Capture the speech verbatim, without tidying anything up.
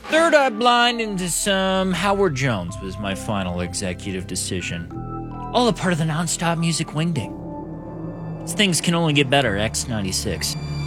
Third Eye Blind into some Howard Jones was my final executive decision. All a part of the non-stop music wingding. Things can only get better, X ninety-six.